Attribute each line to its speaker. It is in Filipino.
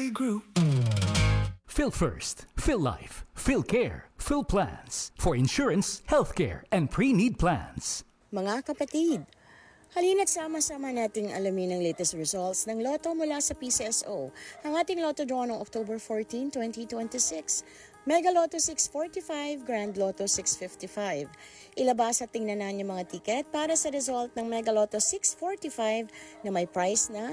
Speaker 1: Group.
Speaker 2: PhilFirst, PhilLife, PhilCare, PhilPlans for insurance, healthcare, and pre-need plans.
Speaker 3: Mga kapatid, halina't sama-sama nating alamin ang latest results ng Lotto mula sa PCSO. Ang ating Lotto draw noong October 14, 2026. Mega Lotto 645, Grand Lotto 655. Ilabas at tingnan na yung mga tiket para sa result ng Mega Lotto 645 na may price na